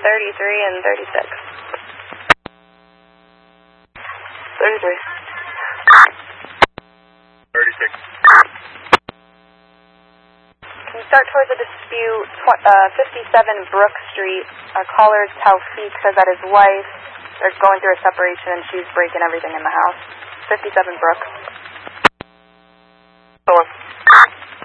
33 and 36. 33. 36. Can you start towards the dispute, 57 Brook Street. Our caller is Taufik, says that his wife, they're going through a separation and she's breaking everything in the house. 57 Brook.